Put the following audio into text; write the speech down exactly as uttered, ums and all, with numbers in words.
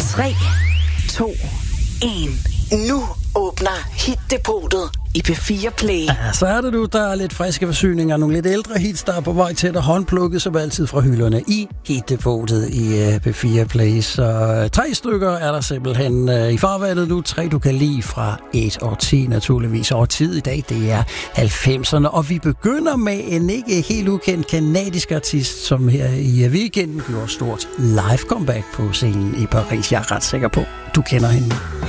tre, to, et. Nu åbner hitdepotet i P fire Play. Ja, så er det nu, der er lidt friske forsyninger, nogle lidt ældre hits, der er på vej til at håndplukket som altid fra hylderne i hitdepotet i P fire Play. Så tre stykker er der simpelthen i farvandet nu. Tre, du kan lide fra et årti naturligvis. Og tid i dag, det er halvfemserne. Og vi begynder med en ikke helt ukendt kanadisk artist, som her i weekenden gjorde stort live comeback på scenen i Paris. Jeg er ret sikker på, du kender hende.